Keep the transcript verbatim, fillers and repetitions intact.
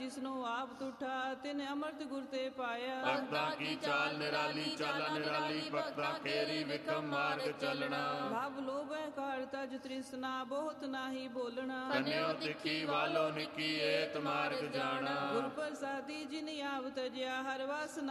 ਤੀਸਨੋ ਆਪ ਤੁਠਾ ਤਿਨ ਅਮਰਤ ਗੁਰ ਤੇ ਪਾਇਆ। ਭਗਤਾਂ ਕੀ ਚਾਲ ਨਿਰਾਲੀ ਚਾਲਾ ਨਿਰਾਲੀ ਭਗਤਾਂ ਕੇਰੀ ਵਿਕਮ ਮਾਰਗ ਚੱਲਣਾ। ਭਵ ਲੋਭ ਕਾਰ ਤਜ ਤ੍ਰਿਸ਼ਨਾ ਬਹੁਤ ਨਾਹੀ ਬੋਲਣਾ। ਕੰਨਿਓ ਤਿੱਖੀ ਵਾਲੋ ਨਿੱਕੀ ਏਤ ਮਾਰਗ ਜਾਣਾ। ਗੁਰ ਪ੍ਰਸਾਦੀ ਜਿਨ ਆਵ ਤਜਿਆ ਹਰ ਵਾਸ